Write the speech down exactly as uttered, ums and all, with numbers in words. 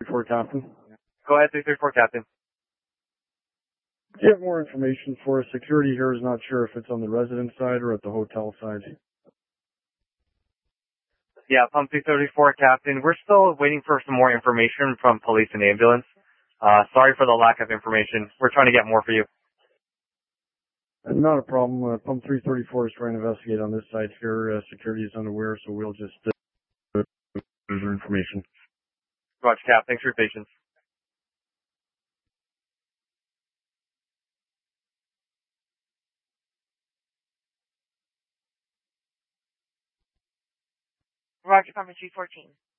thirty-four, Captain. Go ahead, three thirty-four, Captain. Do you have more information for us? Security here is not sure if it's on the resident side or at the hotel side. Yeah, Pump three thirty-four, Captain. We're still waiting for some more information from police and ambulance. Uh, sorry for the lack of information. We're trying to get more for you. Uh, not a problem. Uh, Pump three thirty-four is trying to investigate on this side here. Uh, security is unaware, so we'll just uh, further information. Roger, Cap. Thanks for your patience. Roger, Pump three fourteen.